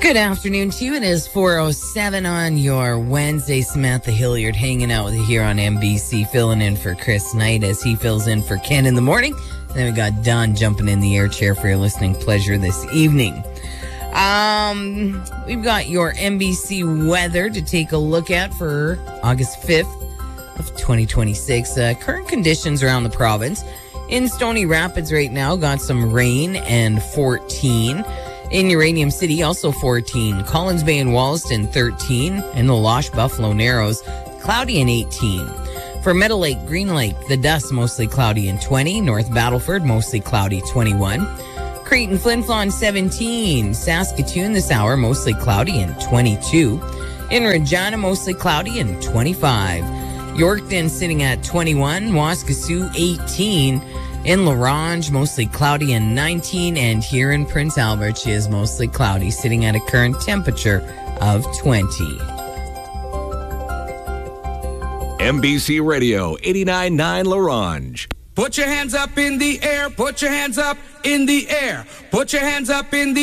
Good afternoon to you. It is 4:07 on your Wednesday. Samantha Hilliard hanging out with you here on NBC, filling in for Chris Knight as he fills in for Ken in the morning. And then we got Don jumping in the air chair for your listening pleasure this evening. We've got your NBC weather to take a look at for August 5th of 2026. Current conditions around the province. In Stony Rapids right now, got some rain and 14. In Uranium City, also 14. Collins Bay and Wollaston, 13. In the Losh, Buffalo Narrows, cloudy and 18. For Meadow Lake, Green Lake, the dust mostly cloudy and 20. North Battleford, mostly cloudy, 21. Creighton, Flin Flon, 17. Saskatoon this hour, mostly cloudy and 22. In Regina, mostly cloudy and 25. Yorkton sitting at 21. Waskesiu, 18. In La Ronge, mostly cloudy and 19. And here in Prince Albert, she is mostly cloudy, sitting at a current temperature of 20. NBC Radio, 89.9 La Ronge. Put your hands up in the air. Put your hands up in the air. Put your hands up in the